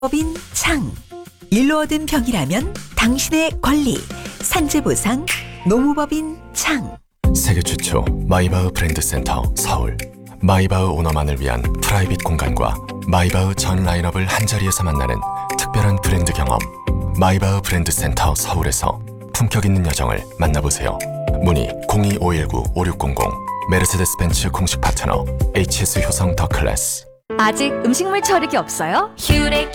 법인 창. 일로 얻은 병이라면 당신의 권리. 산재보상 노무법인 창. 세계 최초 마이바흐 브랜드 센터 서울. 마이바흐 오너만을 위한 프라이빗 공간과 마이바흐 전 라인업을 한자리에서 만나는 특별한 브랜드 경험. 마이바흐 브랜드 센터 서울에서 품격 있는 여정을 만나보세요. 문의 02-519-5600. 메르세데스 벤츠 공식 파트너 HS 효성 더 클래스. 아직 음식물 처리기 없어요?